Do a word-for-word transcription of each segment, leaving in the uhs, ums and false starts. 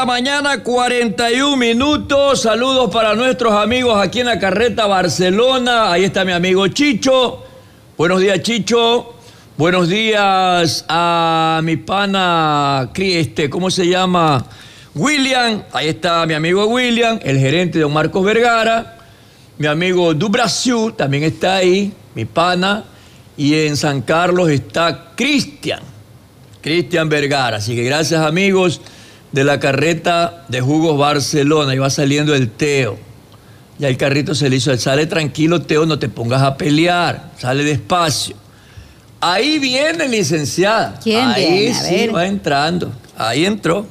la mañana, cuarenta y un minutos. Saludos para nuestros amigos aquí en la Carreta Barcelona. Ahí está mi amigo Chicho. Buenos días, Chicho. Buenos días a mi pana, este, ¿cómo se llama? William. Ahí está mi amigo William, el gerente de Don Marcos Vergara. Mi amigo Du Brasil también está ahí, mi pana. Y en San Carlos está Cristian, Cristian Vergara. Así que gracias, amigos de la Carreta de Jugos Barcelona. Y va saliendo el Teo. Ya el carrito se le hizo. Sale tranquilo, Teo, no te pongas a pelear. Sale despacio. Ahí viene, licenciada. ¿Quién Ahí viene? A sí ver. va entrando. Ahí entró.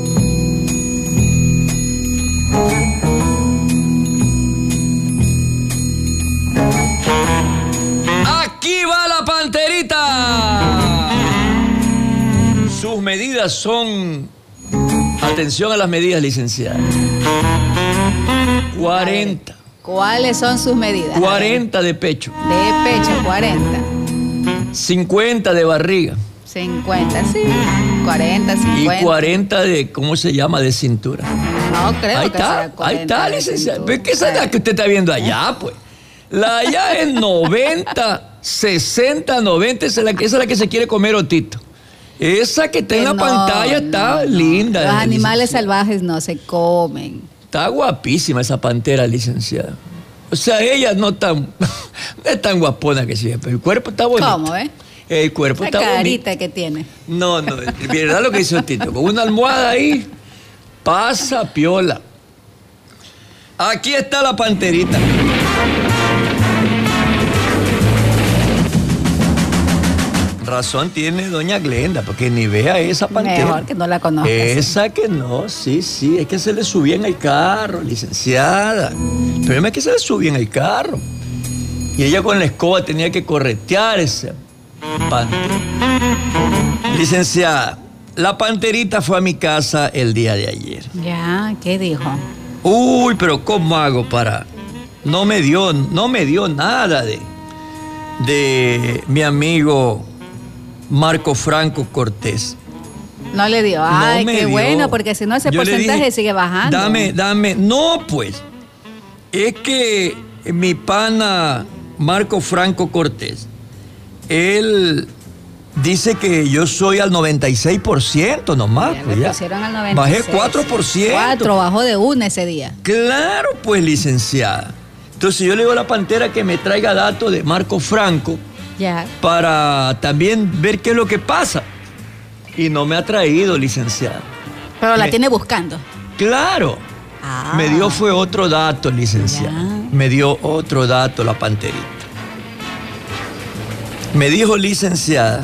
Aquí va la panterita. Sus medidas son... Atención a las medidas, licenciada. cuarenta. ¿Cuáles son sus medidas? cuarenta de pecho. De pecho, cuarenta. cincuenta de barriga. cincuenta, sí. cuarenta, cincuenta. Y cuarenta de, ¿cómo se llama? De cintura. No creo Ahí que está, sea ahí cuarenta está, de licenciada. cintura. Pero es que esa es la que usted está viendo allá, pues. La allá es noventa, sesenta, noventa. Esa es la que, esa es la que se quiere comer Otito. Esa que está en la no, pantalla está no, no. linda. Los animales licenciada. salvajes no se comen. Está guapísima esa pantera, licenciada. O sea, ella no tan, no es tan guapona que sí, pero el cuerpo está bonito. ¿Cómo, eh? El cuerpo La está bonito. carita que tiene. No, no, ¿verdad lo que hizo Tito? Con una almohada ahí, pasa piola. Aquí está la panterita. Razón tiene doña Glenda, porque ni vea esa pantera. Mejor que no la conozca. Esa que no, sí, sí, es que se le subía en el carro, licenciada. El problema es que se le subía en el carro. Y ella con la escoba tenía que corretear esa pantera. Licenciada, la panterita fue a mi casa el día de ayer. Ya, ¿qué dijo? Uy, pero ¿cómo hago para...? No me dio, no me dio nada de, de mi amigo Marco Franco Cortés. No le dio. Ay, No me qué dio. bueno, porque si no ese Yo le porcentaje dije, sigue bajando. Dame, dame. No, pues. Es que mi pana Marco Franco Cortés, él dice que yo soy al noventa y seis por ciento nomás. Ya Pues, le ya. pusieron al noventa y seis. Bajé cuatro por ciento. Cuatro, bajó de una ese día. Claro, pues, licenciada. Entonces yo le digo a la pantera que me traiga datos de Marco Franco Ya. para también ver qué es lo que pasa. Y no me ha traído, licenciada. Pero la Me- tiene buscando. Claro. Ah. Me dio fue otro dato, licenciada. Ya. Me dio otro dato la panterita. Me dijo, licenciada,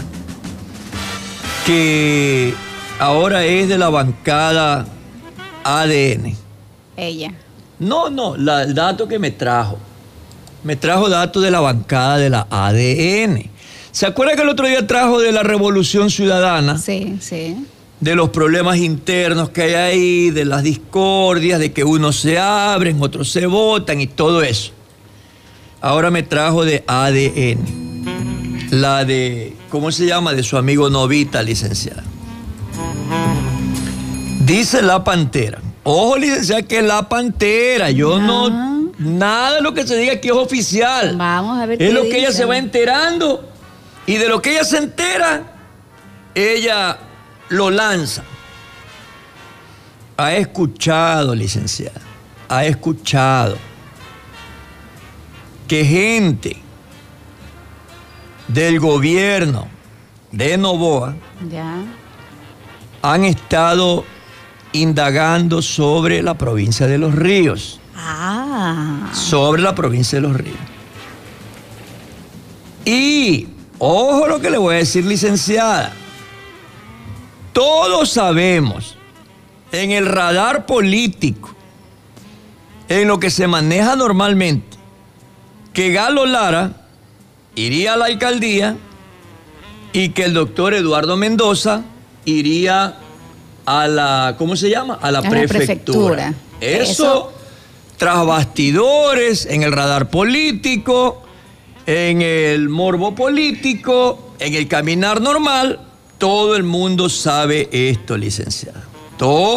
que ahora es de la bancada A D N. Ella. No, no, la- el dato que me trajo. Me trajo datos de la bancada de la A D N. ¿Se acuerda que el otro día trajo de la Revolución Ciudadana? Sí, sí. De los problemas internos que hay ahí, de las discordias, de que unos se abren, otros se votan y todo eso. Ahora me trajo de A D N. La de, ¿cómo se llama? De su amigo Novita, licenciada. Dice la pantera. Ojo, licenciada, que es la pantera. Yo no, Ah. nada de lo que se diga aquí es oficial. Vamos a ver Es qué lo que ella dice. se va enterando. Y de lo que ella se entera, ella lo lanza. Ha escuchado, licenciada, ha escuchado que gente del gobierno de Noboa Ya. han estado indagando sobre la provincia de Los Ríos. Ah. Sobre la provincia de Los Ríos. Y, ojo lo que le voy a decir, licenciada. Todos sabemos, en el radar político, en lo que se maneja normalmente, que Galo Lara iría a la alcaldía y que el doctor Eduardo Mendoza iría a la, ¿cómo se llama? A la, A la prefectura. prefectura. Eso, Eso. tras bastidores, en el radar político, en el morbo político, en el caminar normal, todo el mundo sabe esto, licenciada. Todo